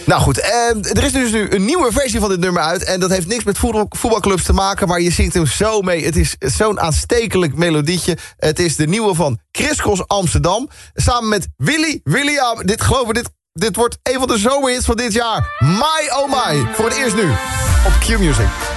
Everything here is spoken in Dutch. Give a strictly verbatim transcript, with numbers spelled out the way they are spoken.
Nou goed, eh, er is dus nu een nieuwe versie van dit nummer uit. En dat heeft niks met voetbal, voetbalclubs te maken. Maar je zingt hem zo mee. Het is zo'n aanstekelijk melodietje. Het is de nieuwe van Chris Cross Amsterdam. Samen met Willy William. Dit geloof ik, dit, dit wordt een van de zomerhits van dit jaar. My oh my. Voor het eerst nu. Op Q-Music.